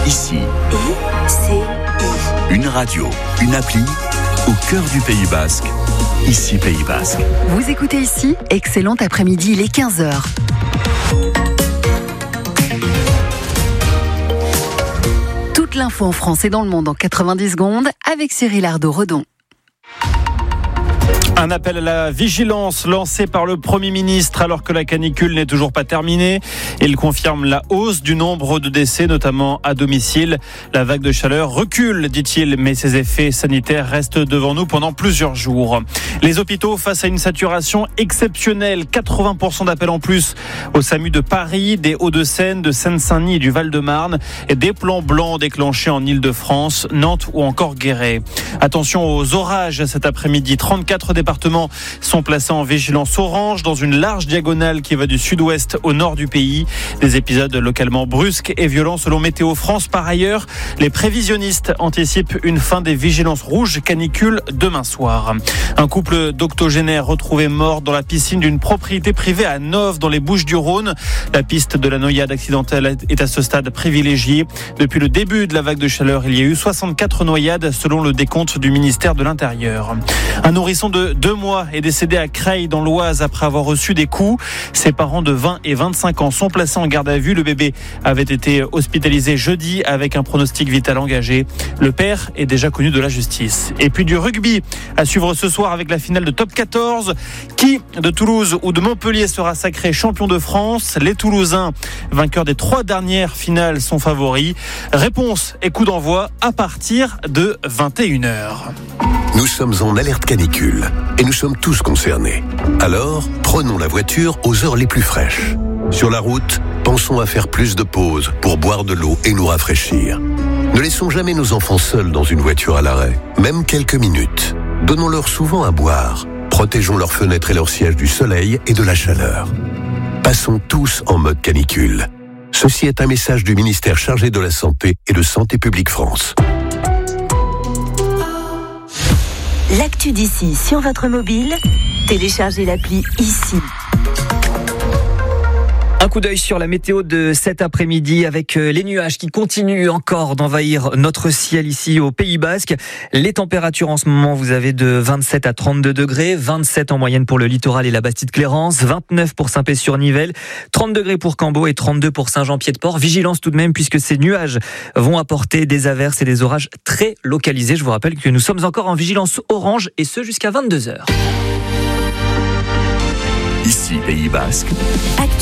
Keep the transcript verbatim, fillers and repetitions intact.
Ici. I-C-I. Une radio, une appli au cœur du Pays Basque. Ici Pays Basque. Vous écoutez Ici, excellent après-midi, il est quinze heures. Toute l'info en France et dans le monde en quatre-vingt-dix secondes avec Cyril Ardo-Redon. Un appel à la vigilance lancé par le Premier ministre alors que la canicule n'est toujours pas terminée. Il confirme la hausse du nombre de décès, notamment à domicile. La vague de chaleur recule, dit-il, mais ses effets sanitaires restent devant nous pendant plusieurs jours. Les hôpitaux face à une saturation exceptionnelle. quatre-vingts pour cent d'appels en plus au SAMU de Paris, des Hauts-de-Seine, de Seine-Saint-Denis et du Val-de-Marne. Et des plans blancs déclenchés en Île-de-France, Nantes ou encore Guéret. Attention aux orages cet après-midi. trente-quatre départements sont placés en vigilance orange dans une large diagonale qui va du sud-ouest au nord du pays. Des épisodes localement brusques et violents selon Météo France. Par ailleurs, les prévisionnistes anticipent une fin des vigilances rouges canicule demain soir. Un couple d'octogénaires retrouvé mort dans la piscine d'une propriété privée à Nove dans les Bouches-du-Rhône. La piste de la noyade accidentelle est à ce stade privilégiée. Depuis le début de la vague de chaleur, il y a eu soixante-quatre noyades selon le décompte du ministère de l'Intérieur. Un nourrisson de deux mois est décédé à Creil dans l'Oise après avoir reçu des coups. Ses parents de vingt et vingt-cinq ans sont placés en garde à vue. Le bébé avait été hospitalisé jeudi avec un pronostic vital engagé. Le père est déjà connu de la justice. Et puis du rugby à suivre ce soir avec la finale de Top quatorze. Qui de Toulouse ou de Montpellier sera sacré champion de France? Les Toulousains, vainqueurs des trois dernières finales, sont favoris. Réponse et coup d'envoi à partir de vingt et une heures. Nous sommes en alerte canicule et nous sommes tous concernés. Alors, prenons la voiture aux heures les plus fraîches. Sur la route, pensons à faire plus de pauses pour boire de l'eau et nous rafraîchir. Ne laissons jamais nos enfants seuls dans une voiture à l'arrêt, même quelques minutes. Donnons-leur souvent à boire. Protégeons leurs fenêtres et leurs sièges du soleil et de la chaleur. Passons tous en mode canicule. Ceci est un message du ministère chargé de la Santé et de Santé publique France. L'actu d'ici sur votre mobile, téléchargez l'appli Ici. Un coup d'œil sur la météo de cet après-midi avec les nuages qui continuent encore d'envahir notre ciel ici au Pays Basque. Les températures en ce moment, vous avez de vingt-sept à trente-deux degrés, vingt-sept en moyenne pour le littoral et la Bastide-Clérance, vingt-neuf pour Saint-Pé-sur-Nivelle, trente degrés pour Cambo et trente-deux pour Saint-Jean-Pied-de-Port. Vigilance tout de même puisque ces nuages vont apporter des averses et des orages très localisés. Je vous rappelle que nous sommes encore en vigilance orange et ce jusqu'à vingt-deux heures. Ici Pays Basque. Actu